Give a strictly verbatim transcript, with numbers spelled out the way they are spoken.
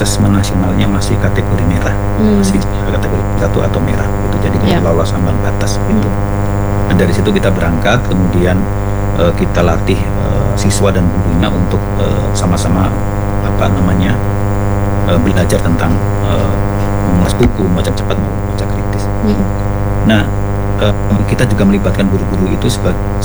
asesmen nasionalnya masih kategori merah, Mmm. masih kategori satu atau merah gitu, jadi Iya. belum lolos ambang batas gitu. Mhm. Nah dari situ kita berangkat, kemudian, eee, kita latih, eee, siswa dan gurunya untuk, eee, sama-sama apa namanya, eee, belajar tentang, eee, mengulas buku, membaca cepat, membaca kritis. Mhm. Nah, eee, kita juga melibatkan guru-guru itu sebag